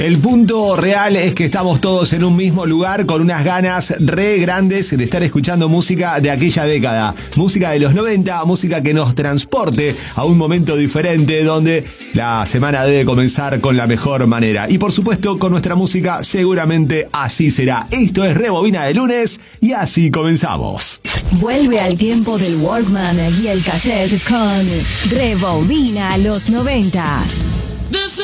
El punto real es que estamos todos en un mismo lugar con unas ganas re grandes de estar escuchando música de aquella década. Música de los 90, música que nos transporte a un momento diferente donde la semana debe comenzar con la mejor manera. Y por supuesto, con nuestra música seguramente así será. Esto es Rebobina de lunes y así comenzamos. Vuelve al tiempo del Walkman y el cassette con Rebobina los 90s.